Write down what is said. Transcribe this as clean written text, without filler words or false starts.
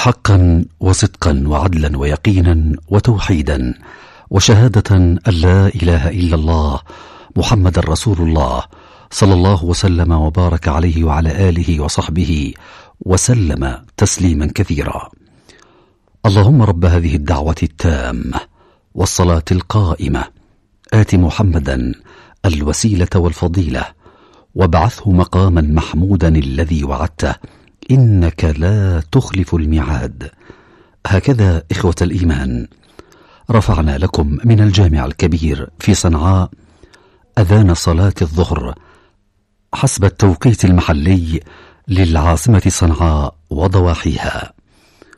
حقا وصدقا وعدلا ويقينا وتوحيدا وشهادة أن لا إله إلا الله محمد رسول الله صلى الله وسلم وبارك عليه وعلى آله وصحبه وسلم تسليما كثيرا. اللهم رب هذه الدعوة التامة والصلاة القائمة آت محمدا الوسيلة والفضيلة وابعثه مقاما محمودا الذي وعدته إنك لا تخلف الميعاد. هكذا إخوة الإيمان رفعنا لكم من الجامع الكبير في صنعاء أذان صلاة الظهر حسب التوقيت المحلي للعاصمة صنعاء وضواحيها.